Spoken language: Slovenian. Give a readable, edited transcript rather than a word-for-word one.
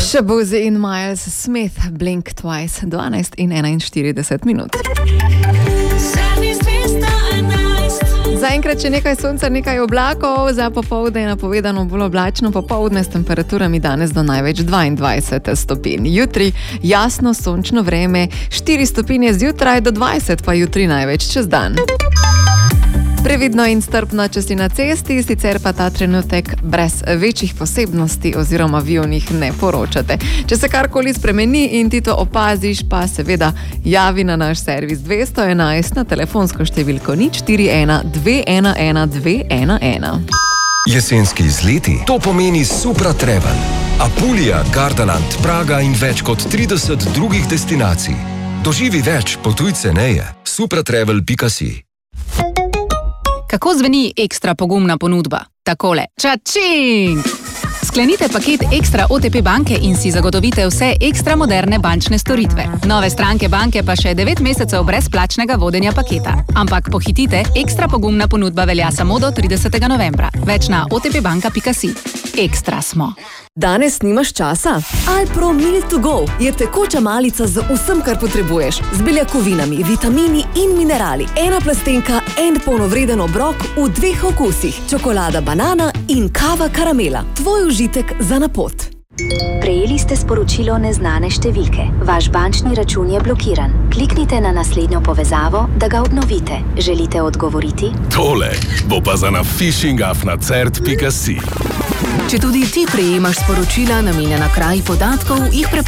Shabuzi in Miles Smith, Blink Twice, 12 in 41 minut. Zaenkrat še nekaj sonca, nekaj oblakov, za popoldne je napovedano bolj oblačno popoldne s temperaturami danes do največ 22 stopinj. Jutri jasno sončno vreme, 4 stopinje zjutraj do 20 pa jutri največ čez dan. Previdno in strpno, če si na cesti, sicer pa ta trenutek brez večjih posebnosti oziroma vi o njih ne poročate. Če se karkoli spremeni in ti to opaziš, pa seveda javi na naš servis 211 na telefonsko številko 041 211 211. Jesenski izleti, to pomeni Supra Travel. Apulija, Gardaland, Praga in več kot 30 drugih destinacij. Doživi več, potuj ceneje. supratravel.si. Kako zveni ekstra pogumna ponudba? Takole. Čačing! Sklenite paket Ekstra OTP banke in si zagotovite vse ekstra moderne bančne storitve. Nove stranke banke pa še 9 mesecev brezplačnega vodenja paketa. Ampak pohitite, ekstra pogumna ponudba velja samo do 30. novembra. Več na otpbanka.si. Ekstra smo. Danes nimaš časa? Alpro Meal to Go je tekoča malica z vsem, kar potrebuješ. Z beljakovinami, vitamini in minerali. Ena plastenka, en polnovreden obrok v 2 okusih. Čokolada banana in kava karamela. Tvoj užitek za na pot. Prejeli ste sporočilo neznane številke. Vaš bančni račun je blokiran. Kliknite na naslednjo povezavo, da ga obnovite. Želite odgovoriti? Tole bo pa za na phishingafnacert.si. Če tudi ti prejemaš sporočila namenjena kraji podatkov, jih